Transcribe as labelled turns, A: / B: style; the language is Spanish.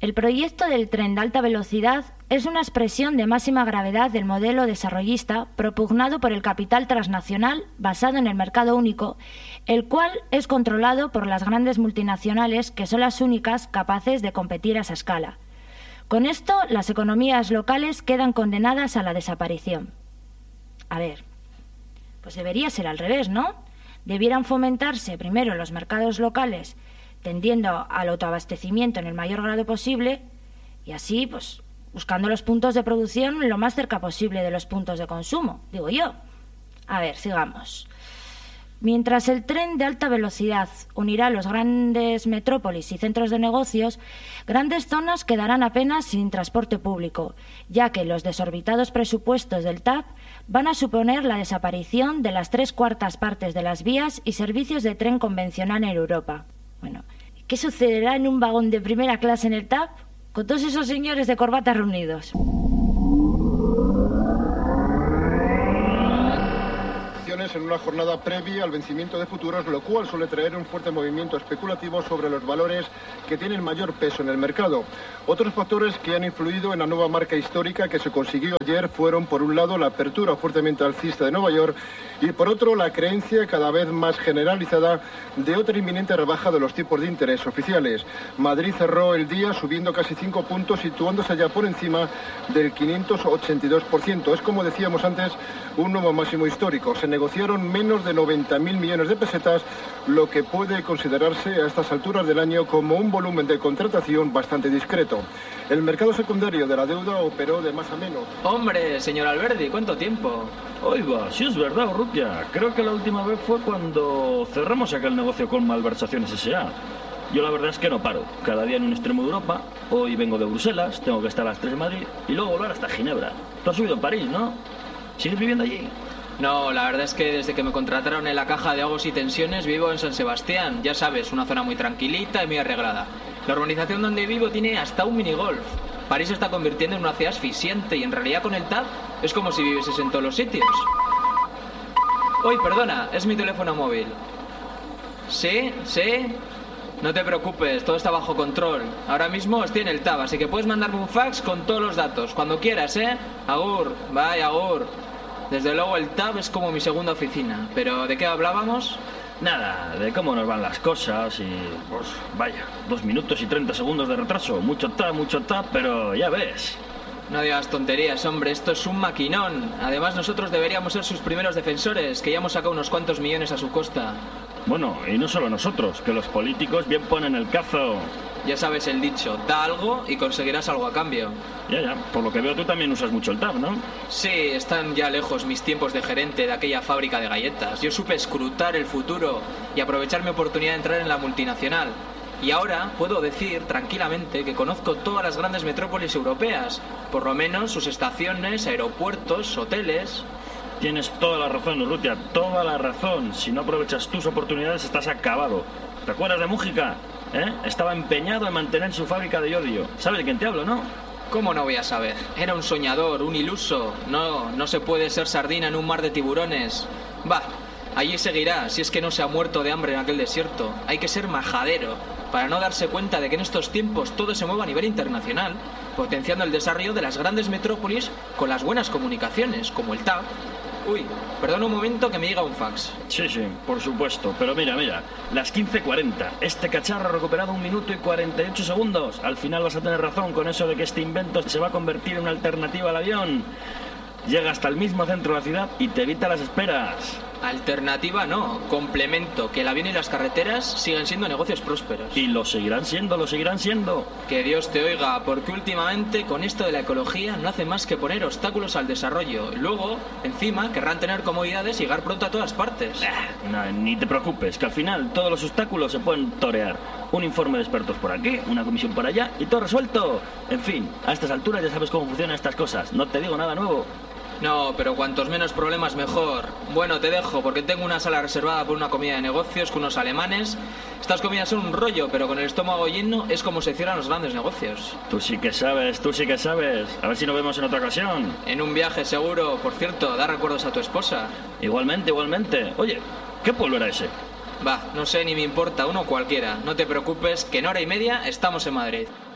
A: El proyecto del tren de alta velocidad es una expresión de máxima gravedad del modelo desarrollista propugnado por el capital transnacional basado en el mercado único, el cual es controlado por las grandes multinacionales que son las únicas capaces de competir a esa escala. Con esto, las economías locales quedan condenadas a la desaparición. A ver, pues debería ser al revés, ¿no? Debieran fomentarse primero los mercados locales, tendiendo al autoabastecimiento en el mayor grado posible y así, pues, buscando los puntos de producción lo más cerca posible de los puntos de consumo, digo yo. A ver, sigamos. Mientras el tren de alta velocidad unirá los grandes metrópolis y centros de negocios, grandes zonas quedarán apenas sin transporte público, ya que los desorbitados presupuestos del TAP van a suponer la desaparición de las 3/4 partes de las vías y servicios de tren convencional en Europa. Bueno, ¿qué sucederá en un vagón de primera clase en el TAP con todos esos señores de corbata reunidos?
B: En una jornada previa al vencimiento de futuros, lo cual suele traer un fuerte movimiento especulativo sobre los valores que tienen mayor peso en el mercado. Otros factores que han influido en la nueva marca histórica que se consiguió ayer fueron, por un lado, la apertura fuertemente alcista de Nueva York y, por otro, la creencia cada vez más generalizada de otra inminente rebaja de los tipos de interés oficiales. Madrid cerró el día subiendo casi 5 puntos, situándose ya por encima del 582%. Es, como decíamos antes, un nuevo máximo histórico. Se negociaron menos de 90.000 millones de pesetas, lo que puede considerarse a estas alturas del año como un volumen de contratación bastante discreto. El mercado secundario de la deuda operó de más a menos.
C: Hombre, señor Alberdi, ¿cuánto tiempo?
D: Oiga, si es verdad, Urrutia. Creo que la última vez fue cuando cerramos aquel negocio con Malversaciones S.A. Yo la verdad es que no paro. Cada día en un extremo de Europa. Hoy vengo de Bruselas, tengo que estar a las 3 de Madrid y luego volar hasta Ginebra. Tú has subido en París, ¿no? ¿Sigues viviendo allí?
C: No, la verdad es que desde que me contrataron en la Caja de Ahorros y Tensiones vivo en San Sebastián. Ya sabes, una zona muy tranquilita y muy arreglada. La urbanización donde vivo tiene hasta un minigolf. París se está convirtiendo en una ciudad asfixiante y en realidad con el TAP es como si vivieses en todos los sitios. Uy, perdona, es mi teléfono móvil. ¿Sí? ¿Sí? No te preocupes, todo está bajo control. Ahora mismo estoy en el TAP, así que puedes mandarme un fax con todos los datos, cuando quieras, ¿eh? Agur, bye, agur. Desde luego el TAP es como mi segunda oficina. ¿Pero de qué hablábamos?
D: Nada, de cómo nos van las cosas y... pues vaya, 2 minutos y 30 segundos de retraso. Mucho TAP, pero ya ves.
C: No digas tonterías, hombre, esto es un maquinón. Además nosotros deberíamos ser sus primeros defensores, que ya hemos sacado unos cuantos millones a su costa.
D: Bueno, y no solo nosotros, que los políticos bien ponen el cazo.
C: Ya sabes el dicho, da algo y conseguirás algo a cambio.
D: Ya, por lo que veo tú también usas mucho el TAP, ¿no?
C: Sí, están ya lejos mis tiempos de gerente de aquella fábrica de galletas. Yo supe escrutar el futuro y aprovechar mi oportunidad de entrar en la multinacional. Y ahora puedo decir tranquilamente que conozco todas las grandes metrópolis europeas, por lo menos sus estaciones, aeropuertos, hoteles.
D: Tienes toda la razón, Urrutia, toda la razón. Si no aprovechas tus oportunidades estás acabado. ¿Te acuerdas de Mújica? Estaba empeñado en mantener su fábrica de yodio. ¿Sabes de quién te hablo, no?
C: ¿Cómo no voy a saber? Era un soñador, un iluso. No se puede ser sardina en un mar de tiburones. Va, allí seguirá, si es que no se ha muerto de hambre en aquel desierto. Hay que ser majadero para no darse cuenta de que en estos tiempos todo se mueve a nivel internacional, potenciando el desarrollo de las grandes metrópolis con las buenas comunicaciones, como el TAP. Uy, perdona un momento que me llega un fax.
D: Sí, por supuesto. Pero mira, las 15:40. Este cacharro ha recuperado 1 minuto y 48 segundos. Al final vas a tener razón con eso de que este invento se va a convertir en una alternativa al avión. Llega hasta el mismo centro de la ciudad y te evita las esperas.
C: Alternativa no, complemento, que el avión y las carreteras siguen siendo negocios prósperos.
D: Y lo seguirán siendo.
C: Que Dios te oiga, porque últimamente con esto de la ecología no hace más que poner obstáculos al desarrollo. Luego, encima, querrán tener comodidades y llegar pronto a todas partes.
D: No, ni te preocupes, que al final todos los obstáculos se pueden torear. Un informe de expertos por aquí, una comisión por allá y todo resuelto. En fin, a estas alturas ya sabes cómo funcionan estas cosas. No te digo nada nuevo.
C: No, pero cuantos menos problemas mejor. Bueno, te dejo, porque tengo una sala reservada por una comida de negocios con unos alemanes. Estas comidas son un rollo, pero con el estómago lleno es como se cierran los grandes negocios.
D: Tú sí que sabes. A ver si nos vemos en otra ocasión.
C: En un viaje seguro. Por cierto, da recuerdos a tu esposa.
D: Igualmente. Oye, ¿qué pueblo era ese?
C: Va, no sé ni me importa, uno cualquiera. No te preocupes, que en hora y media estamos en Madrid.